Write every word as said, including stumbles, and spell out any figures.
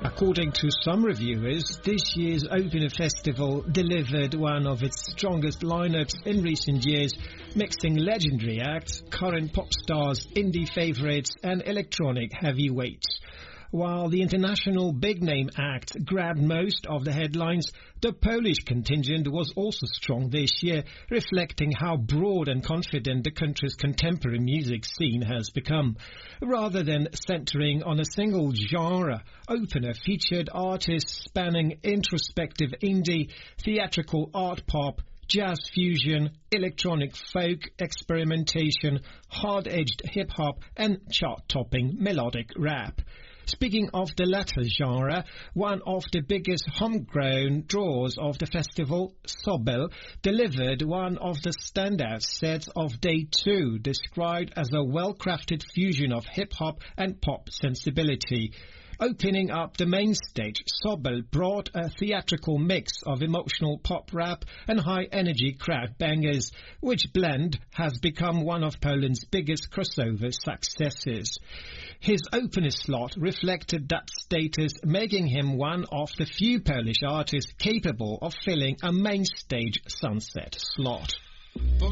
According to some reviewers, this year's Opener Festival delivered one of its strongest lineups in recent years, mixing legendary acts, current pop stars, indie favorites and electronic heavyweights. While the international big-name acts grabbed most of the headlines, the Polish contingent was also strong this year, reflecting how broad and confident the country's contemporary music scene has become. Rather than centering on a single genre, Opener featured artists spanning introspective indie, theatrical art pop, jazz fusion, electronic folk experimentation, hard-edged hip-hop and chart-topping melodic rap. Speaking of the latter genre, one of the biggest homegrown draws of the festival, Sobel, delivered one of the standout sets of day two, described as a well-crafted fusion of hip-hop and pop sensibility. Opening up the main stage, Sobel brought a theatrical mix of emotional pop rap and high-energy crowd bangers, which blend has become one of Poland's biggest crossover successes. His opener slot reflected that status, making him one of the few Polish artists capable of filling a main stage sunset slot.